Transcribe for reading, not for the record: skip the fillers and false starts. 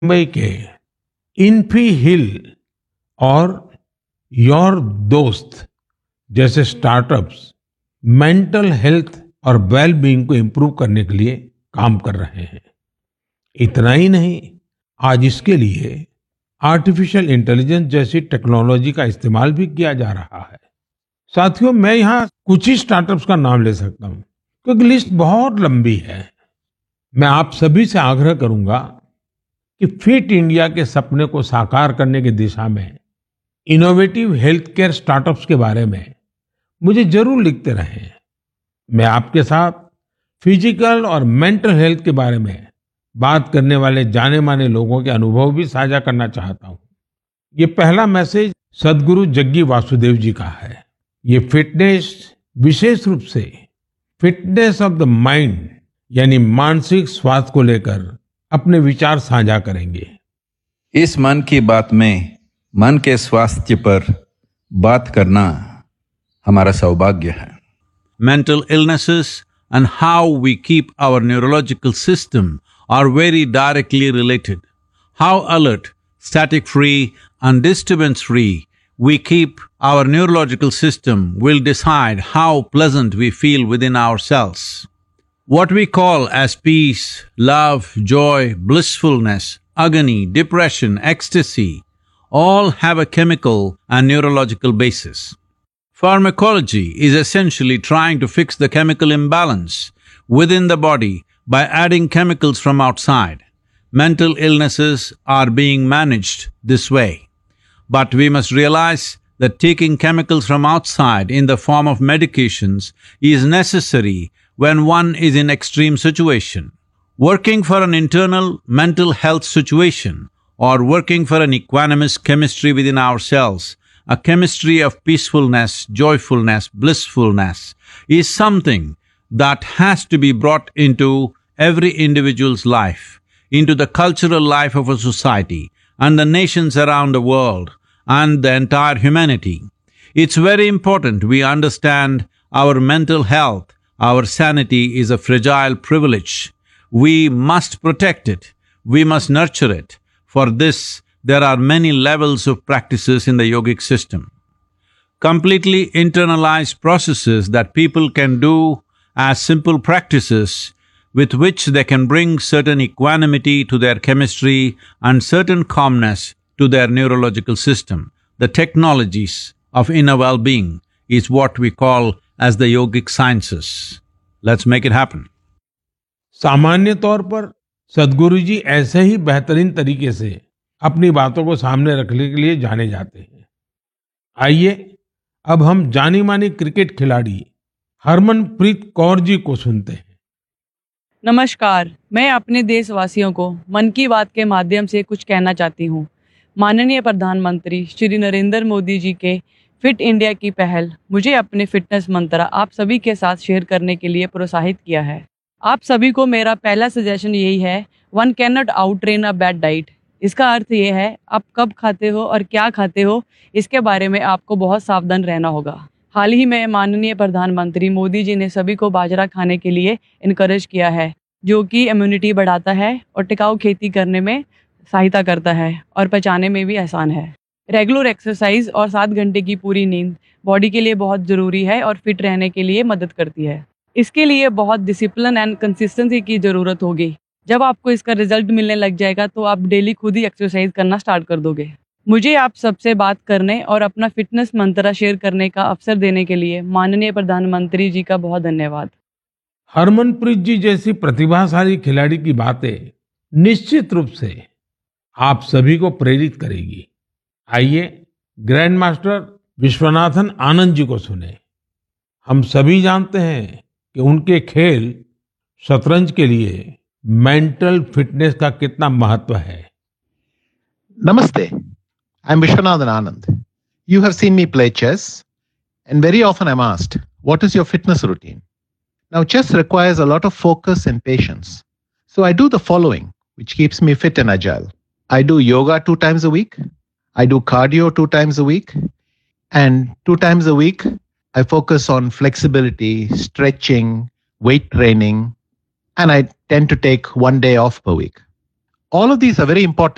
मुंबई के इन्फी हिल और योर दोस्त जैसे स्टार्टअप्स मेंटल हेल्थ और वेल बीइंग को इम्प्रूव करने के लिए काम कर रहे हैं। इतना ही नहीं, आज इसके लिए आर्टिफिशियल इंटेलिजेंस जैसी टेक्नोलॉजी का इस्तेमाल भी किया जा रहा है। साथियों, मैं यहाँ कुछ ही स्टार्टअप्स का नाम ले सकता हूँ क्योंकि लिस्ट बहुत लंबी है। मैं आप सभी से आग्रह करूंगा कि फिट इंडिया के सपने को साकार करने की दिशा में इनोवेटिव हेल्थ केयर स्टार्टअप्स के बारे में मुझे जरूर लिखते रहें। मैं आपके साथ फिजिकल और मेंटल हेल्थ के बारे में बात करने वाले जाने माने लोगों के अनुभव भी साझा करना चाहता हूँ। ये पहला मैसेज सदगुरु जग्गी वासुदेव जी का है। ये फिटनेस, विशेष रूप से फिटनेस ऑफ द माइंड यानी मानसिक स्वास्थ्य को लेकर अपने विचार साझा करेंगे। इस मन की बात में मन के स्वास्थ्य पर बात करना हमारा सौभाग्य है। Mental illnesses and how we keep our neurological system are very directly related. How alert, static-free and disturbance-free we keep our neurological system will decide how pleasant we feel within ourselves. What we call as peace, love, joy, blissfulness, agony, depression, ecstasy, all have a chemical and neurological basis. Pharmacology is essentially trying to fix the chemical imbalance within the body by adding chemicals from outside. Mental illnesses are being managed this way. But we must realize that taking chemicals from outside in the form of medications is necessary when one is in extreme situation. Working for an internal mental health situation or working for an equanimous chemistry within ourselves, a chemistry of peacefulness, joyfulness, blissfulness, is something that has to be brought into every individual's life, into the cultural life of a society and the nations around the world and the entire humanity. It's very important we understand our mental health, our sanity is a fragile privilege. We must protect it, we must nurture it. For this, there are many levels of practices in the yogic system. Completely internalized processes that people can do as simple practices with which they can bring certain equanimity to their chemistry and certain calmness to their neurological system. The technologies of inner well-being is what we call as the yogic sciences. Let's make it happen. सामान्य तौर पर सदगुरु जी ऐसे ही बेहतरीन तरीके से अपनी बातों को सामने रखने के लिए जाने जाते हैं। आइए अब हम जानी मानी क्रिकेट खिलाड़ी हरमनप्रीत कौर जी को सुनते हैं। नमस्कार, मैं अपने देशवासियों को मन की बात के माध्यम से कुछ कहना चाहती हूँ। माननीय प्रधानमंत्री श्री नरेंद्र मोदी जी के फिट इंडिया की पहल मुझे अपने फिटनेस मंत्र आप सभी के साथ शेयर करने के लिए प्रोत्साहित किया है। आप सभी को मेरा पहला सजेशन यही है, one can not out train a bad diet. इसका अर्थ ये है, आप कब खाते हो और क्या खाते हो, इसके बारे में आपको बहुत सावधान रहना होगा। हाल ही में माननीय प्रधानमंत्री मोदी जी ने सभी को बाजरा खाने के लिए इनकरेज किया है, जो कि इम्यूनिटी बढ़ाता है और टिकाऊ खेती करने में सहायता करता है और पचाने में भी आसान है। रेगुलर एक्सरसाइज और 7 घंटे की पूरी नींद बॉडी के लिए बहुत ज़रूरी है और फिट रहने के लिए मदद करती है। इसके लिए बहुत डिसिप्लिन एंड कंसिस्टेंसी की ज़रूरत होगी। जब आपको इसका रिजल्ट मिलने लग जाएगा तो आप डेली खुद ही एक्सरसाइज करना स्टार्ट कर दोगे। मुझे आप सबसे बात करने और अपना फिटनेस मंत्र शेयर करने का अवसर देने के लिए माननीय प्रधानमंत्री जी का बहुत धन्यवाद। हरमनप्रीत जी जैसी प्रतिभाशाली खिलाड़ी की बातें निश्चित रूप से आप सभी को प्रेरित करेगी। आइए ग्रैंड मास्टर विश्वनाथन आनंद जी को सुने। हम सभी जानते हैं कि उनके खेल शतरंज के लिए मेंटल फिटनेस का कितना महत्व है। Namaste. I'm Vishwanathan Anand. You have seen me play chess, and very often I'm asked, what is your fitness routine? Now, chess requires a lot of focus and patience. So I do the following, which keeps me fit and agile. I do yoga 2 times a week. I do cardio 2 times a week. And 2 times a week, I focus on flexibility, stretching, weight training, and I tend to take 1 day off per week. All of these are very important